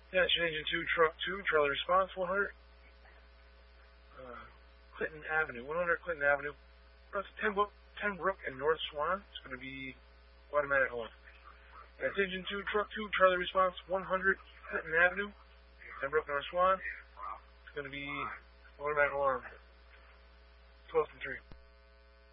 Attention Engine 2, Truck 2, Charlie Response 100. Clinton Avenue, 100 Clinton Avenue. That's 10 Brook and North Swan. It's going to be automatic alarm. That's Engine 2, Truck 2, Charlie Response 100 Clinton Avenue, 10 Brook, North Swan. It's going to be automatic alarm. 12 and 3.